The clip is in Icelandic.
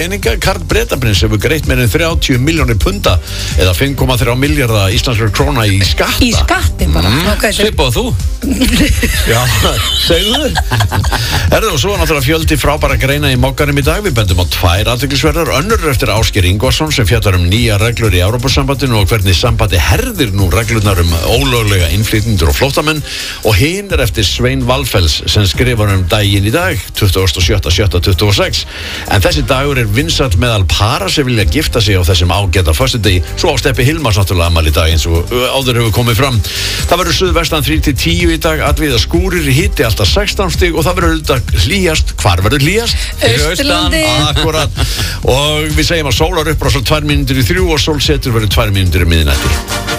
peninga. Karl Bretaprins hefur greitt meira en 30 milljónir punda eða 5,3 milljarða íslenskra króna í skatta. Í skatti bara. Svipað þú. Já, segðu þér. Og svo náttúrulega fjöldi frábæra greina í Mogganum í dag. Við bendum á 2 athyglisverðar. Önnur eftir Ásgeir Ingvarsson sem fjallar nýja reglur í Evrópusambandinu og hvernig sambandi herðir nú reglurnar ólöglega innflytjendur og flóttamenn, og hinn eftir Svein Valfells sem skrifar daginn í dag 27.7.26. En þessi dagur vinsæll meðal para sem vilja gifta sig á þessum ágæta föstudegi. Svo á Steppi Hilmars náttúrulega afmæli í dag eins og áður hefur komið fram. Það verður suðvestan 3-10 í dag, allvíða skúrir, hiti alltaf 16 stig og það verður auðvitað hlýjast. Hvar verður hlýjast? Austurlandi. Akkurat. Og við segjum að sólar upp á svo 2 mínútur í 3 og sólsetur verður 2 mínútur í miðnætti.